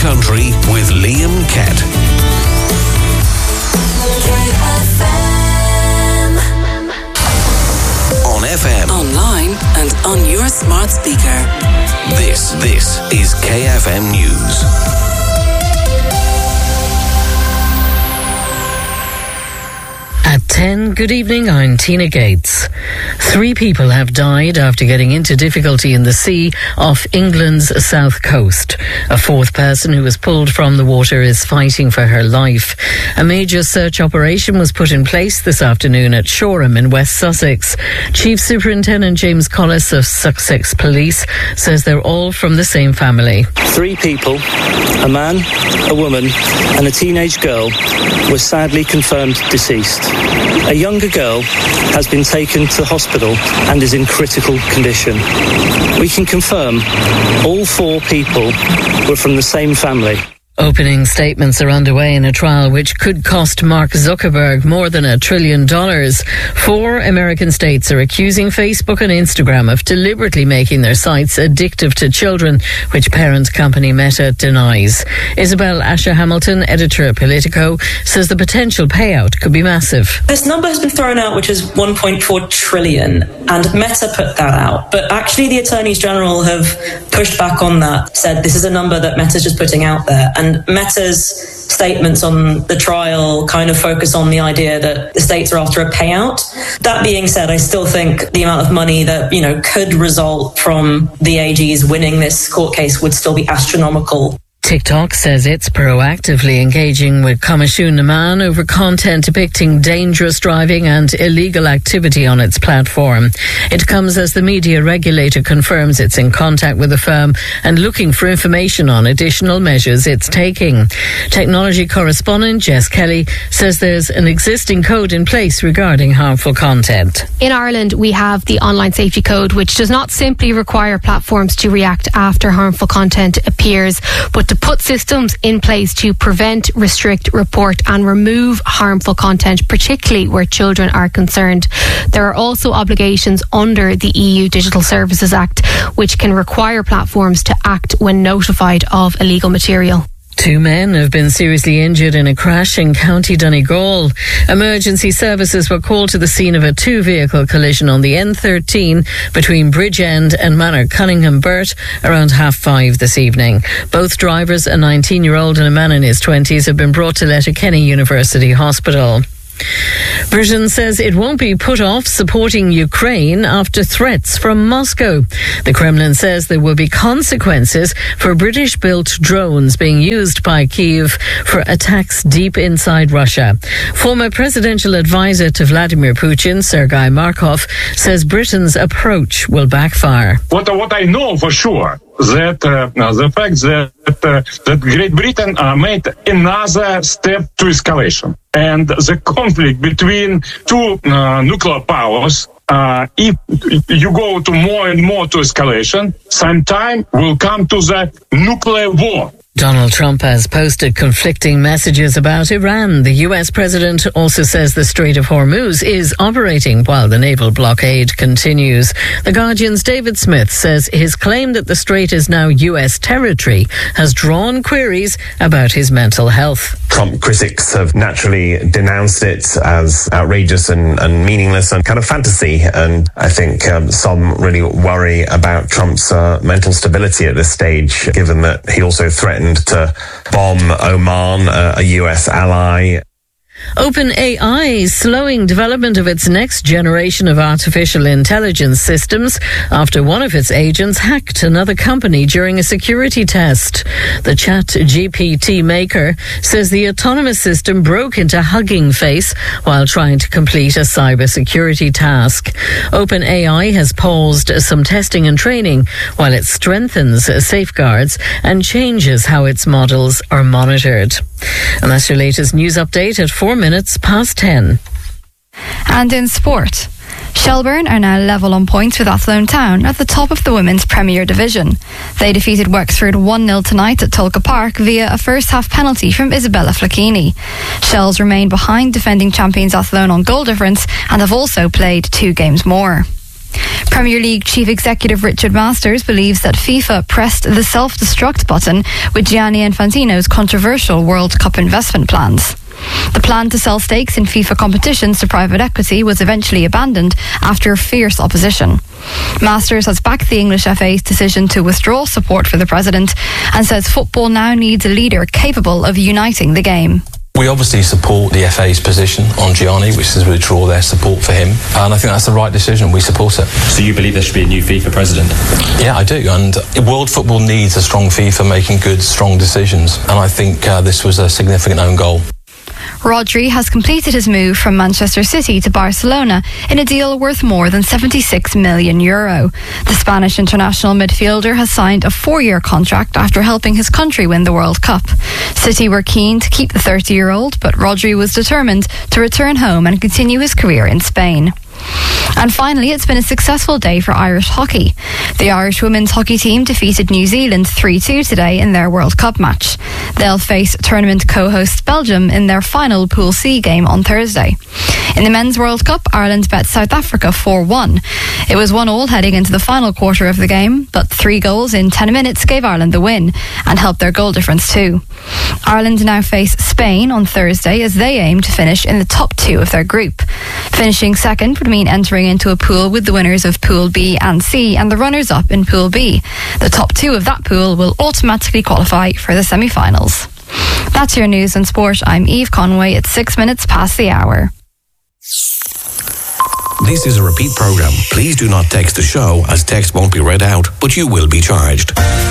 Country with Liam Kett. On FM, online and on your smart speaker. This is KFM News. At 10, good evening, I'm Tina Gates. 3 people have died after getting into difficulty in the sea off England's south coast. A 4th person who was pulled from the water is fighting for her life. A major search operation was put in place this afternoon at Shoreham in West Sussex. Chief Superintendent James Collis of Sussex Police says they're all from the same family. 3 people, a man, a woman and a teenage girl, were sadly confirmed deceased. A younger girl has been taken to hospital and is in critical condition. We can confirm all 4 people were from the same family. Opening statements are underway in a trial which could cost Mark Zuckerberg more than $1 trillion. 4 American states are accusing Facebook and Instagram of deliberately making their sites addictive to children, which parent company Meta denies. Isabel Asher Hamilton, editor at Politico, says the potential payout could be massive. This number has been thrown out, which is 1.4 trillion, and Meta put that out. But actually the attorneys general have pushed back on that, said this is a number that Meta's just putting out there. And Meta's statements on the trial kind of focus on the idea that the states are after a payout. That being said, I still think the amount of money that, could result from the AGs winning this court case would still be astronomical. TikTok says it's proactively engaging with Kamashun Naman over content depicting dangerous driving and illegal activity on its platform. It comes as the media regulator confirms it's in contact with the firm and looking for information on additional measures it's taking. Technology correspondent Jess Kelly says there's an existing code in place regarding harmful content. In Ireland, we have the Online Safety Code, which does not simply require platforms to react after harmful content appears, but to put systems in place to prevent, restrict, report and remove harmful content, particularly where children are concerned. There are also obligations under the EU Digital Services Act, which can require platforms to act when notified of illegal material. 2 men have been seriously injured in a crash in County Donegal. Emergency services were called to the scene of a 2-vehicle collision on the N13 between Bridgend and Manor Cunningham Burt around 5:30 this evening. Both drivers, a 19-year-old and a man in his 20s, have been brought to Letterkenny University Hospital. Britain says it won't be put off supporting Ukraine after threats from Moscow. The Kremlin says there will be consequences for British-built drones being used by Kyiv for attacks deep inside Russia. Former presidential advisor to Vladimir Putin, Sergei Markov, says Britain's approach will backfire. What I know for sure, that the fact that Great Britain made another step to escalation. And the conflict between 2 nuclear powers, if you go to more and more to escalation, sometime will come to the nuclear war. Donald Trump has posted conflicting messages about Iran. The US president also says the Strait of Hormuz is operating while the naval blockade continues. The Guardian's David Smith says his claim that the strait is now US territory has drawn queries about his mental health. Trump critics have naturally denounced it as outrageous and meaningless and kind of fantasy. And I think some really worry about Trump's mental stability at this stage, given that he also threatened to bomb Oman, a US ally. OpenAI is slowing development of its next generation of artificial intelligence systems after one of its agents hacked another company during a security test. The ChatGPT maker says the autonomous system broke into Hugging Face while trying to complete a cybersecurity task. OpenAI has paused some testing and training while it strengthens safeguards and changes how its models are monitored. And that's your latest news update at 10:04. And in sport, Shelbourne are now level on points with Athlone Town at the top of the Women's Premier Division. They defeated Wexford 1-0 tonight at Tulka Park via a first-half penalty from Isabella Flacchini. Shells remain behind defending champions Athlone on goal difference and have also played 2 games more. Premier League Chief Executive Richard Masters believes that FIFA pressed the self-destruct button with Gianni Infantino's controversial World Cup investment plans. The plan to sell stakes in FIFA competitions to private equity was eventually abandoned after fierce opposition. Masters has backed the English FA's decision to withdraw support for the president and says football now needs a leader capable of uniting the game. We obviously support the FA's position on Gianni, which is to withdraw their support for him, and I think that's the right decision. We support it. So you believe there should be a new FIFA president? Yeah, I do, and world football needs a strong FIFA making good, strong decisions, and I think this was a significant own goal. Rodri has completed his move from Manchester City to Barcelona in a deal worth more than €76 million. The Spanish international midfielder has signed a 4-year contract after helping his country win the World Cup. City were keen to keep the 30-year-old, but Rodri was determined to return home and continue his career in Spain. And finally, it's been a successful day for Irish hockey. The Irish women's hockey team defeated New Zealand 3-2 today in their World Cup match. They'll face tournament co-host Belgium in their final Pool C game on Thursday. In the Men's World Cup, Ireland bet South Africa 4-1. It was 1-1 heading into the final quarter of the game, but 3 goals in 10 minutes gave Ireland the win and helped their goal difference too. Ireland now face Spain on Thursday as they aim to finish in the top 2 of their group. Finishing second would mean entering into a pool with the winners of Pool B and C and the runners-up in Pool B. The top 2 of that pool will automatically qualify for the semi-finals. That's your news and sport. I'm Eve Conway. It's 6 minutes past the hour. This is a repeat program. Please do not text the show as text won't be read out, but you will be charged.